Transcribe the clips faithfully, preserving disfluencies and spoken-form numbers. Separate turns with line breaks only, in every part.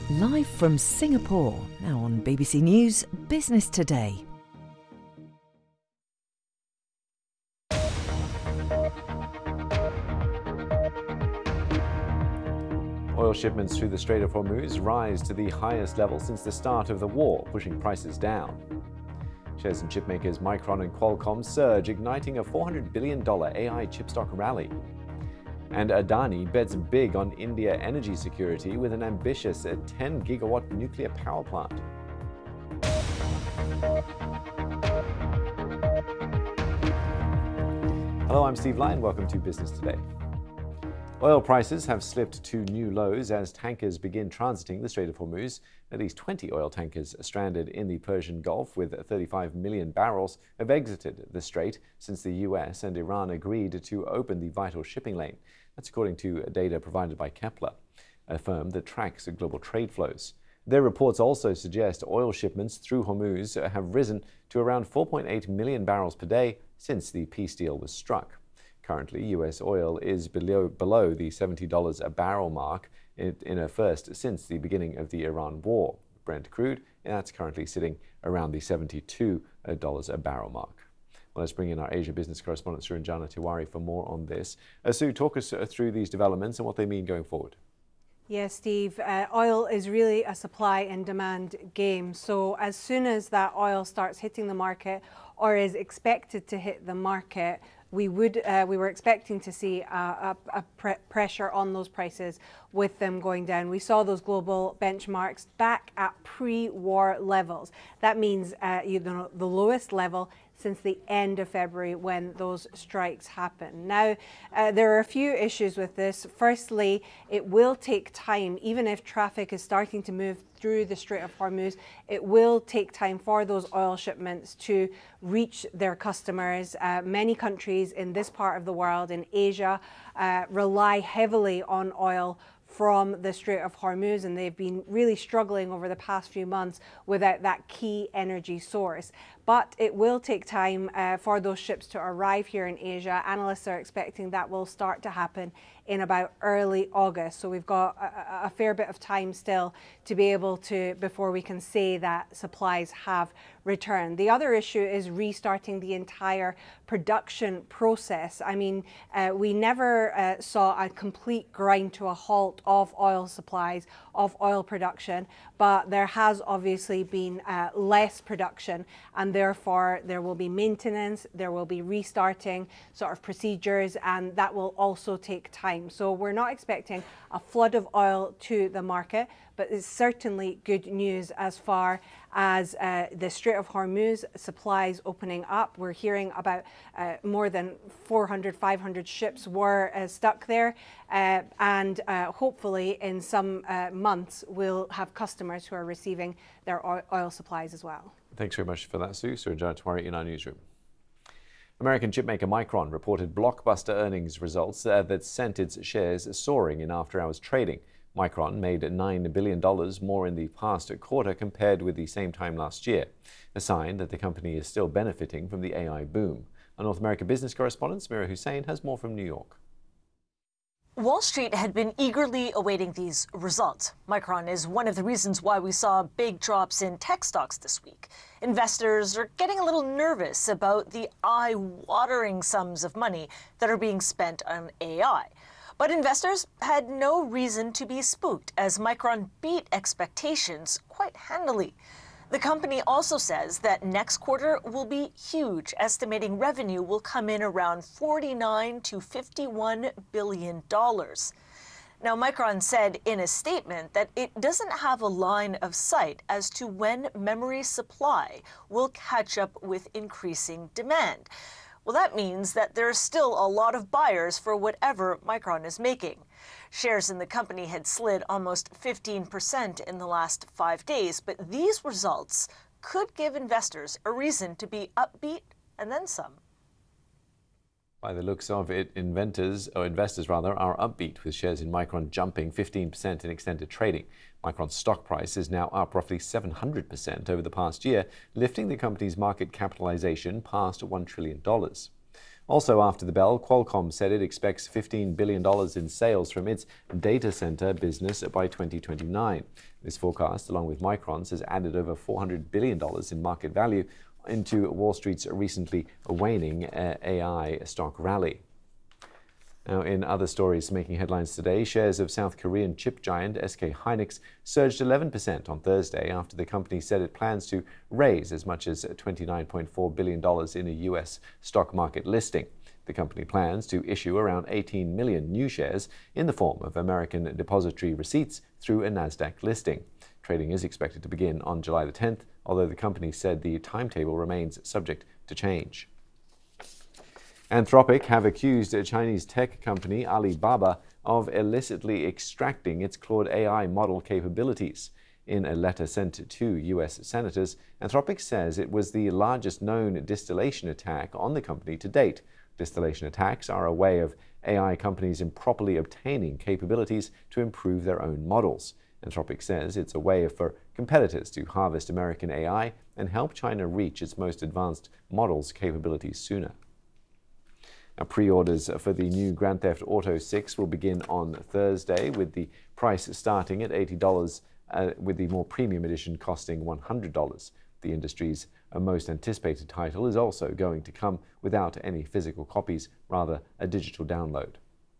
Live from Singapore, now on B B C News Business Today.
Oil shipments through the Strait of Hormuz rise to the highest level since the start of the war, pushing prices down. Shares in chipmakers Micron and Qualcomm surge, igniting a four hundred billion dollars A I chip stock rally. And Adani bets big on India energy security with an ambitious ten gigawatt nuclear power plant. Hello, I'm Steve Lyon. Welcome to Business Today. Oil prices have slipped to new lows as tankers begin transiting the Strait of Hormuz. At least twenty oil tankers stranded in the Persian Gulf with thirty-five million barrels have exited the strait since the U S and Iran agreed to open the vital shipping lane. That's according to data provided by Kepler, a firm that tracks global trade flows. Their reports also suggest oil shipments through Hormuz have risen to around four point eight million barrels per day since the peace deal was struck. Currently, U S oil is below, below the seventy dollars a barrel mark in, in a first since the beginning of the Iran war. Brent crude, that's currently sitting around the seventy-two dollars a barrel mark. Well, let's bring in our Asia business correspondent, Suranjana Tiwari, for more on this. Uh, Sue, talk us through these developments and what they mean going forward.
Yes, Steve, uh, oil is really a supply and demand game. So as soon as that oil starts hitting the market or is expected to hit the market, we would uh, we were expecting to see a, a, a pre pressure on those prices with them going down. We saw those global benchmarks back at pre-war levels. That means uh, you know, the lowest level since the end of February when those strikes happened. Now, uh, there are a few issues with this. Firstly, it will take time, even if traffic is starting to move through the Strait of Hormuz, it will take time for those oil shipments to reach their customers. Uh, many countries in this part of the world, in Asia, uh, rely heavily on oil from the Strait of Hormuz, and they've been really struggling over the past few months without that key energy source. But it will take time uh, for those ships to arrive here in Asia. Analysts are expecting that will start to happen in about early August. So we've got a, a fair bit of time still to be able to, before we can say that supplies have returned. The other issue is restarting the entire production process. I mean, uh, we never uh, saw a complete grind to a halt of oil supplies, of oil production, but there has obviously been uh, less production, and therefore there will be maintenance, there will be restarting sort of procedures, and that will also take time. So we're not expecting a flood of oil to the market, but it's certainly good news as far as uh, the Strait of Hormuz supplies opening up. We're hearing about uh, more than four hundred, five hundred ships were uh, stuck there, uh, and uh, hopefully in some uh, months we'll have customers who are receiving their oil, oil supplies as well. Thanks very much for that, Sue. Suranjana Tiwari in our newsroom. American chipmaker Micron reported blockbuster earnings results uh, that sent its shares soaring in after-hours trading. Micron made nine billion dollars more in the past quarter compared with the same time last year, a sign that the company is still benefiting from the A I boom. Our North America business correspondent Samira Hussain has more from New York.
Wall Street had been eagerly awaiting these results. Micron is one of the reasons why we saw big drops in tech stocks this week. Investors are getting a little nervous about the eye-watering sums of money that are being spent on A I. But investors had no reason to be spooked as Micron beat expectations quite handily. The company also says that next quarter will be huge, estimating revenue will come in around forty-nine to fifty-one billion dollars. Now, Micron said in a statement that it doesn't have a line of sight as to when memory supply will catch up with increasing demand. Well, that means that there's still a lot of buyers for whatever Micron is making. Shares in the company had slid almost fifteen percent in the last five days, but these results could give investors a reason to be upbeat and then some.
By the looks of it, inventors, or investors rather, are upbeat, with shares in Micron jumping fifteen percent in extended trading. Micron's stock price is now up roughly seven hundred percent over the past year, lifting the company's market capitalization past one trillion dollars. Also after the bell, Qualcomm said it expects fifteen billion dollars in sales from its data center business by twenty twenty-nine. This forecast, along with Micron's, has added over four hundred billion dollars in market value into Wall Street's recently waning uh, A I stock rally. Now, in other stories making headlines today, shares of South Korean chip giant S K Hynix surged eleven percent on Thursday after the company said it plans to raise as much as twenty-nine point four billion dollars in a U S stock market listing. The company plans to issue around eighteen million new shares in the form of American depository receipts through a NASDAQ listing. Trading is expected to begin on July the tenth, although the company said the timetable remains subject to change. Anthropic have accused a Chinese tech company Alibaba of illicitly extracting its Claude A I model capabilities. In a letter sent to U S senators, Anthropic says it was the largest known distillation attack on the company to date. Distillation attacks are a way of A I companies improperly obtaining capabilities to improve their own models. Anthropic says it's a way for competitors to harvest American A I and help China reach its most advanced models' capabilities sooner. Now, pre-orders for the new Grand Theft Auto six will begin on Thursday, with the price starting at eighty dollars, uh, with the more premium edition costing one hundred dollars. The industry's uh, most anticipated title is also going to come without any physical copies, rather a digital download.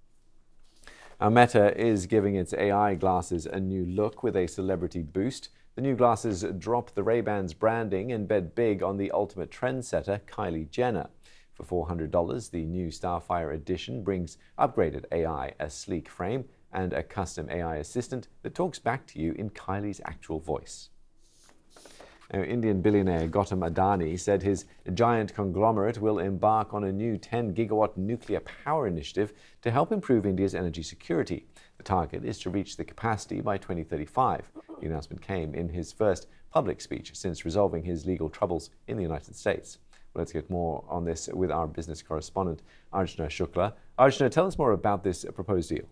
Now, Meta is giving its A I glasses a new look with a celebrity boost. The new glasses drop the Ray-Ban's branding and bet big on the ultimate trendsetter, Kylie Jenner. For four hundred dollars, the new Starfire edition brings upgraded A I, a sleek frame, and a custom A I assistant that talks back to you in Kylie's actual voice. Now, Indian billionaire Gautam Adani said his giant conglomerate will embark on a new ten gigawatt nuclear power initiative to help improve India's energy security. The target is to reach the capacity by twenty thirty-five. The announcement came in his first public speech since resolving his legal troubles in the United States. Let's get more on this with our business correspondent, Archana Shukla. Archana, tell us more about this proposed deal.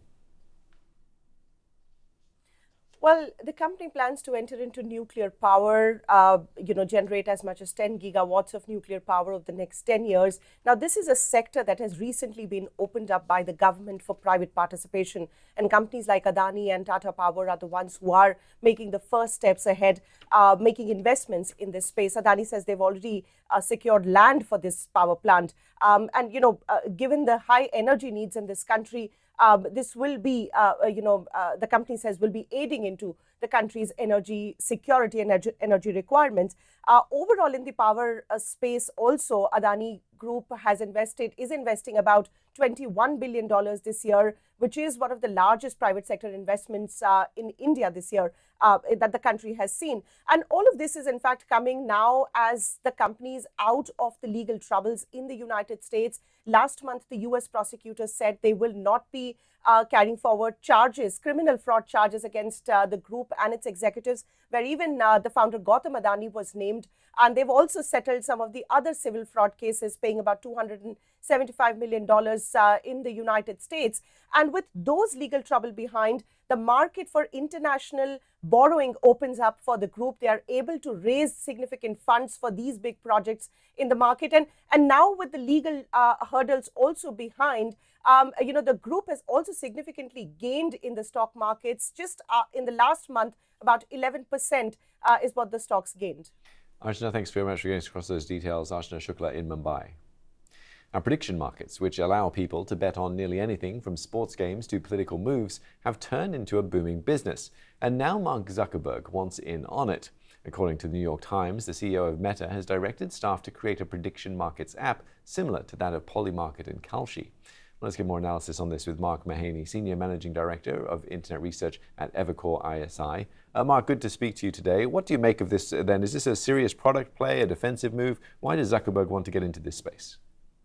Well, the company plans to enter into nuclear power, uh, you know, generate as much as ten gigawatts of nuclear power over the next ten years. Now, this is a sector that has recently been opened up by the government for private participation. And companies like Adani and Tata Power are the ones who are making the first steps ahead, uh, making investments in this space. Adani says they've already uh, secured land for this power plant. Um, and, you know, uh, given the high energy needs in this country, Um, this will be, uh, you know, uh, the company says will be aiding into the country's energy security and energy, energy requirements. Uh, overall, in the power uh, space, also, Adani Group has invested, is investing about twenty-one billion dollars this year, which is one of the largest private sector investments uh, in India this year uh, that the country has seen. And all of this is, in fact, coming now as the company is out of the legal troubles in the United States. Last month, the U S prosecutors said they will not be uh, carrying forward charges, criminal fraud charges against uh, the group and its executives, where even uh, the founder Gautam Adani was named. And they've also settled some of the other civil fraud cases, paying about two hundred seventy-five million dollars uh, in the United States. And with those legal trouble behind, the market for international borrowing opens up for the group. They are able to raise significant funds for these big projects in the market. And, and now with the legal uh, hurdles also behind, um, you know, the group has also significantly gained in the stock markets. Just uh, in the last month, about eleven percent uh, is what the stocks gained.
Archana, thanks very much for getting across those details. Archana Shukla in Mumbai. Now, prediction markets, which allow people to bet on nearly anything from sports games to political moves, have turned into a booming business. And now Mark Zuckerberg wants in on it. According to the New York Times, the C E O of Meta has directed staff to create a prediction markets app similar to that of Polymarket and Kalshi. Let's get more analysis on this with Mark Mahaney, Senior Managing Director of Internet Research at Evercore I S I. Uh, Mark, good to speak to you today. What do you make of this uh, then? Is this a serious product play, a defensive move? Why does Zuckerberg want to get into this space?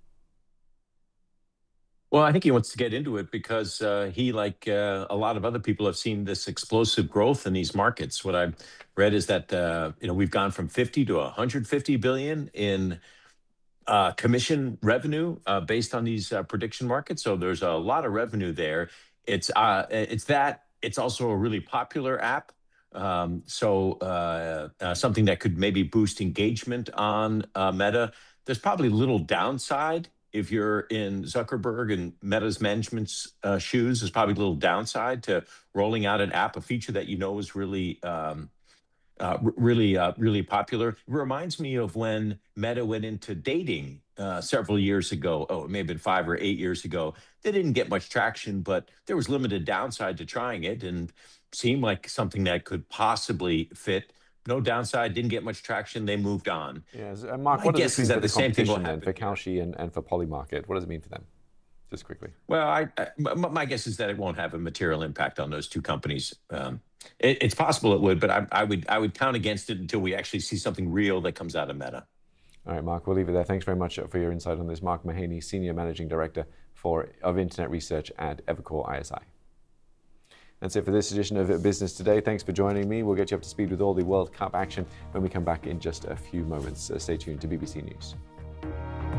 Well, I think he wants to get into it because uh, he, like uh, a lot of other people, have seen this explosive growth in these markets. What I've read is that uh, you know we've gone from fifty to one hundred fifty billion in uh, commission revenue uh, based on these uh, prediction markets. So there's a lot of revenue there. It's uh, it's that. It's also a really popular app. Um, so uh, uh, something that could maybe boost engagement on uh, Meta. There's probably little downside if you're in Zuckerberg and Meta's management's uh, shoes, there's probably a little downside to rolling out an app, a feature that you know is really, um, uh, r- really, uh, really popular. It reminds me of when Meta went into dating uh, several years ago. Oh, it may have been five or eight years ago. They didn't get much traction, but there was limited downside to trying it, and seemed like something that could possibly fit. No downside, didn't get much traction. They moved on.
Yes. And Mark,
My
what does
guess
this mean
is
for
that
the
the same thing will
competition then, for
happen here.
Kalshi and, and for Polymarket? What does it mean for them? Just quickly.
Well, I, I m- my guess is that it won't have a material impact on those two companies. Um, it, it's possible it would, but I, I would I would count against it until we actually see something real that comes out of Meta.
All right, Mark, we'll leave it there. Thanks very much for your insight on this. Mark Mahaney, Senior Managing Director for of Internet Research at Evercore I S I. That's it for this edition of Business Today. Thanks for joining me. We'll get you up to speed with all the World Cup action when we come back in just a few moments. Uh, stay tuned to B B C News.